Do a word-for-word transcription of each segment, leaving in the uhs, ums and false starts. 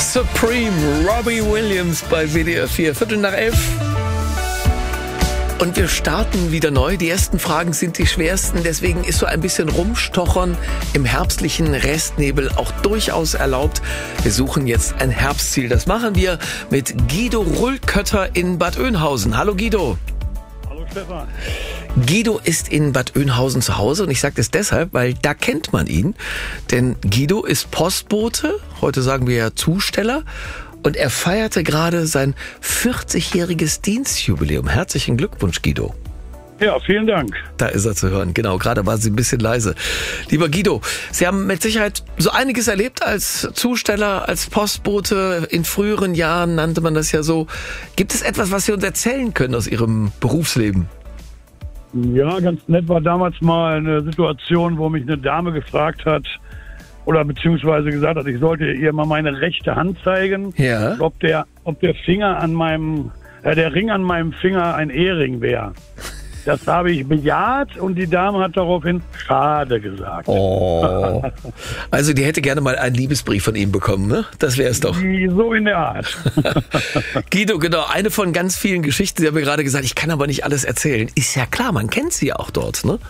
Supreme, Robbie Williams bei W D R vier, Viertel nach elf. Und wir starten wieder neu. Die ersten Fragen sind die schwersten, deswegen ist so ein bisschen Rumstochern im herbstlichen Restnebel auch durchaus erlaubt. Wir suchen jetzt ein Herbstziel. Das machen wir mit Guido Rullkötter in Bad Oeynhausen. Hallo Guido. Hallo Stefan. Guido ist in Bad Oeynhausen zu Hause und ich sage das deshalb, weil da kennt man ihn. Denn Guido ist Postbote, heute sagen wir ja Zusteller. Und er feierte gerade sein vierzigjähriges Dienstjubiläum. Herzlichen Glückwunsch, Guido. Ja, vielen Dank. Da ist er zu hören. Genau, gerade war sie ein bisschen leise. Lieber Guido, Sie haben mit Sicherheit so einiges erlebt als Zusteller, als Postbote. In früheren Jahren nannte man das ja so. Gibt es etwas, was Sie uns erzählen können aus Ihrem Berufsleben? Ja, ganz nett war damals mal eine Situation, wo mich eine Dame gefragt hat, oder beziehungsweise gesagt hat, ich sollte ihr mal meine rechte Hand zeigen, Ja. ob der, ob der Finger an meinem, äh, der Ring an meinem Finger ein Ehering wäre. Das habe ich bejaht und die Dame hat daraufhin schade gesagt. Oh. Also die hätte gerne mal einen Liebesbrief von ihm bekommen, ne? Das wäre es doch. So in der Art. Guido, genau, eine von ganz vielen Geschichten. Sie haben mir gerade gesagt, ich kann aber nicht alles erzählen. Ist ja klar, man kennt sie ja auch dort, ne?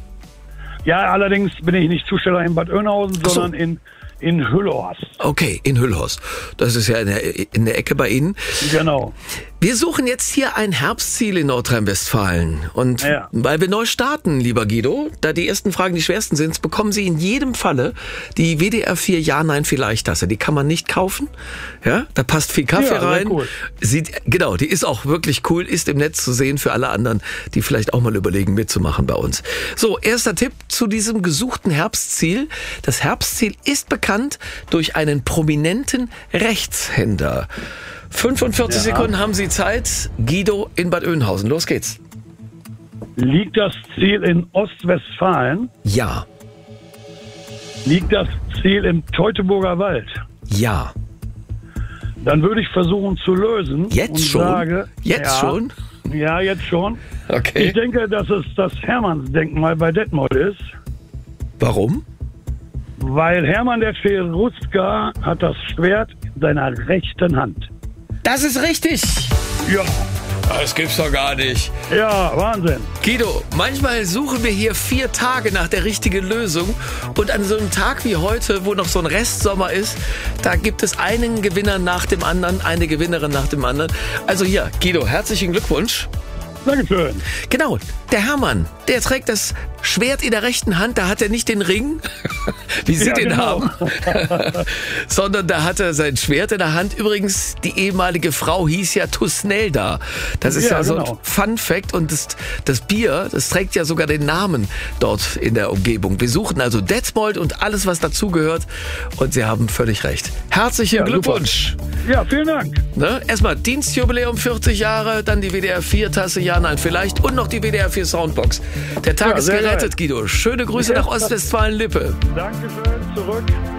Ja, allerdings bin ich nicht Zusteller in Bad Oeynhausen, Ach so. sondern in, in Hüllhorst. Okay, in Hüllhorst. Das ist ja in der, in der Ecke bei Ihnen. Genau. Wir suchen jetzt hier ein Herbstziel in Nordrhein-Westfalen. Und Ja. weil wir neu starten, lieber Guido, da die ersten Fragen die schwersten sind, bekommen Sie in jedem Falle die W D R vier Ja-Nein-Vielleicht-Tasse. Die kann man nicht kaufen. Ja, da passt viel Kaffee Ja, sehr rein. cool. Sieht, genau, die ist auch wirklich cool, ist im Netz zu sehen für alle anderen, die vielleicht auch mal überlegen, mitzumachen bei uns. So, erster Tipp zu diesem gesuchten Herbstziel. Das Herbstziel ist bekannt durch einen prominenten Rechtshänder. fünfundvierzig Ja. Sekunden haben Sie Zeit. Guido in Bad Oeynhausen. Los geht's. Liegt das Ziel in Ostwestfalen? Ja. Liegt das Ziel im Teutoburger Wald? Ja. Dann würde ich versuchen zu lösen. Jetzt und schon? Sage, Jetzt ja, schon? Ja, jetzt schon. Okay. Ich denke, dass es das Hermannsdenkmal bei Detmold ist, Warum? weil Hermann der Cherusker hat das Schwert in seiner rechten Hand. Das ist richtig. Ja, Das gibt's doch gar nicht. ja, Wahnsinn. Guido, manchmal suchen wir hier vier Tage nach der richtigen Lösung und an so einem Tag wie heute, wo noch so ein Restsommer ist, da gibt es einen Gewinner nach dem anderen, eine Gewinnerin nach dem anderen. Also hier, Guido, herzlichen Glückwunsch. Dankeschön. Genau, der Hermann, der trägt das Schwert in der rechten Hand, da hat er nicht den Ring, wie Sie Ja, den genau. haben, sondern da hat er sein Schwert in der Hand. Übrigens, die ehemalige Frau hieß ja Tusnelda. Das ist ja, Ja, so ein genau. Fun Fact und das, das Bier, das trägt ja sogar den Namen dort in der Umgebung. Wir suchen also Detmold und alles, was dazugehört und Sie haben völlig recht. Herzlichen Ja, Glückwunsch. Ja, vielen Dank. Ne? Erstmal Dienstjubiläum vierzig Jahre, dann die W D R vier Tasse Ja, Nein, Vielleicht und noch die W D R vier Soundbox. Der Tag Ja, ist sehr gerettet, geil. Guido. Schöne Grüße Ja. nach Ostwestfalen-Lippe. Dankeschön, zurück.